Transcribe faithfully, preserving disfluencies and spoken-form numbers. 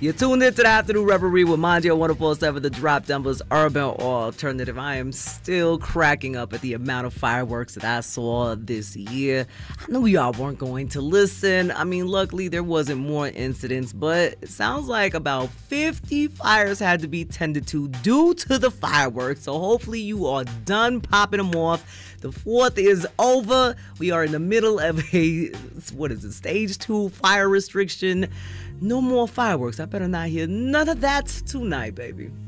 You tuned into the Afternoon Reverie with Manji one oh four point seven, the Drop Denver's Urban Alternative. I am still cracking up at the amount of fireworks that I saw this year. I knew y'all weren't going to listen. I mean, luckily there wasn't more incidents, but it sounds like about fifty fires had to be tended to due to the fireworks. So hopefully you are done popping them off. The fourth is over. We are in the middle of a, what is it, stage two fire restriction. No more fireworks. I better not hear none of that tonight, baby.